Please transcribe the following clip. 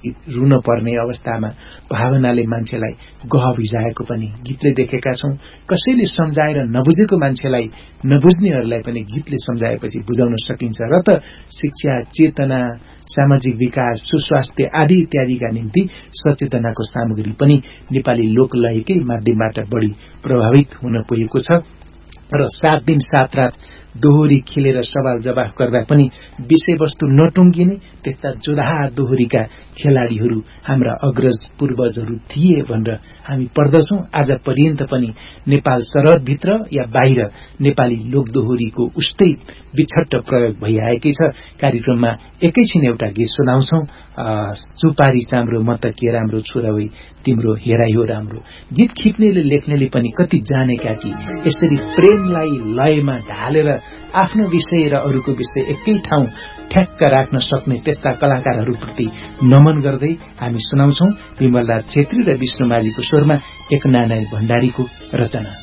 रुन पर्ने अवस्थामा भावनाले मान्छेलाई गह भिजाएको पनि गीतले देखेका छौं। कसैले सम्झाएर नबुझेको मान्छेलाई नबुझ्नेहरूलाई पनि गीतले सम्झाएपछि बुझाउन सकिन्छ र त शिक्षा, चेतना, सामाजिक विकास, सुस्वास्थ्य आदि इत्यादिका निम्ति सचेतनाको सामग्री पनि नेपाली लोकलयकै माध्यमबाट बढी प्रभावित हुन पुगेको छ र 7 दिन 7 रात दोहोरी खेलेर सवाल जवाफ गर्दा पनि विषयवस्तु नटुङ्गिने त्यस्ता जोधाहा दोहोरीका खेलाड़ीहरू हाम्रा अग्रज पूर्वजहरू थिए भनेर हामी पढ्दछौं। आज पर्यन्त पनि नेपाल सरहदभित्र या बाहिर नेपाली लोकदोहोरीको उस्तै विछट्ट प्रयोग भइआएकै छ। कार्यक्रममा एकैछिन एउटा गीत सुनाउँछौं, सुपारी चाम्रो म त के राम्रो छोरा होइ तिम्रो हेराइ हो राम्रो। गीत खिच्नेले लेख्नेले पनि कति जानेका कि यसरी प्रेमलाई लयमा ढालेर आफ्नो विषय र अरूको विषय एकै ठाउँ ठ्याक्क राख्न सक्ने त्यस्ता कलाकारहरूप्रति नमन गर्दै हामी सुनाउँछौं विमलदास छेत्री र विष्णुमालीको स्वरमा एक नारायण भण्डारीको रचना।